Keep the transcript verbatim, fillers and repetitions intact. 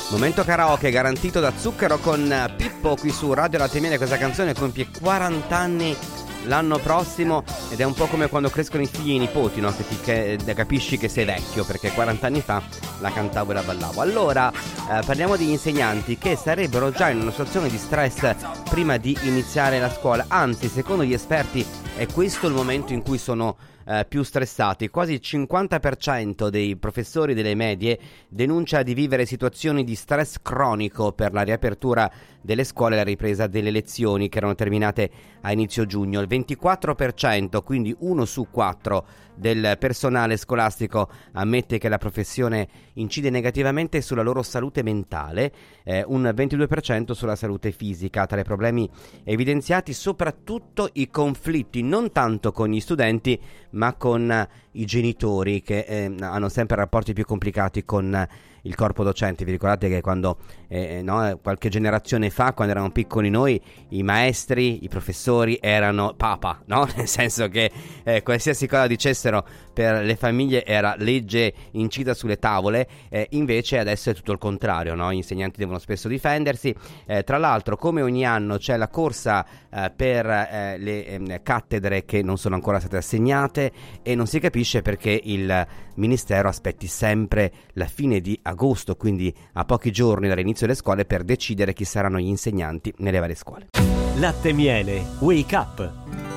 Momento karaoke garantito da Zucchero con Pippo qui su Radio Latte e Miele. Questa canzone compie quaranta anni l'anno prossimo ed è un po' come quando crescono i figli e i nipoti, no? Che ti che, capisci che sei vecchio, perché quaranta anni fa la cantavo e la ballavo. Allora eh, parliamo degli insegnanti che sarebbero già in una situazione di stress prima di iniziare la scuola. Anzi, secondo gli esperti è questo il momento in cui sono eh, più stressati. Quasi il cinquanta per cento dei professori delle medie denuncia di vivere situazioni di stress cronico per la riapertura delle scuole e la ripresa delle lezioni che erano terminate a inizio giugno. Il ventiquattro per cento, quindi uno su quattro del personale scolastico, ammette che la professione incide negativamente sulla loro salute mentale, eh, un ventidue per cento sulla salute fisica. Tra i problemi evidenziati soprattutto i conflitti, non tanto con gli studenti ma con eh, i genitori che eh, hanno sempre rapporti più complicati con eh, il corpo docente. Vi ricordate che quando eh, no, qualche generazione fa, quando eravamo piccoli noi, i maestri, i professori erano papa, no? Nel senso che eh, qualsiasi cosa dicessero per le famiglie era legge incisa sulle tavole, eh, invece adesso è tutto il contrario, no? Gli insegnanti devono spesso difendersi. Eh, tra l'altro, come ogni anno c'è la corsa eh, per eh, le eh, cattedre che non sono ancora state assegnate e non si capisce perché il Ministero aspetti sempre la fine di agosto, quindi a pochi giorni dall'inizio delle scuole, per decidere chi saranno gli insegnanti nelle varie scuole. Latte e Miele, Wake Up.